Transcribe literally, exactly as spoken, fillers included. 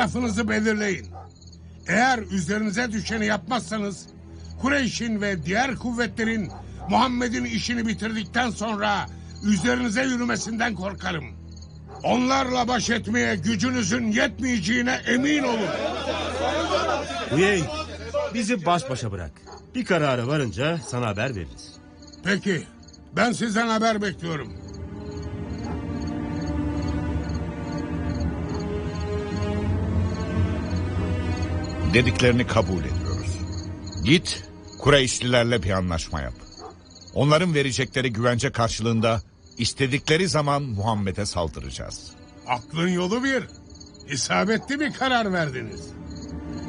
tarafınızı belirleyin. Eğer üzerinize düşeni yapmazsanız Kureyş'in ve diğer kuvvetlerin Muhammed'in işini bitirdikten sonra üzerinize yürümesinden korkarım. Onlarla baş etmeye gücünüzün yetmeyeceğine emin olun. Uyey, bizi baş başa bırak. Bir karara varınca sana haber veririz. Peki, ben sizden haber bekliyorum. Dediklerini kabul ediyoruz. Git Kureyşlilerle bir anlaşma yap. Onların verecekleri güvence karşılığında istedikleri zaman Muhammed'e saldıracağız. Aklın yolu bir. İsabetli bir karar verdiniz.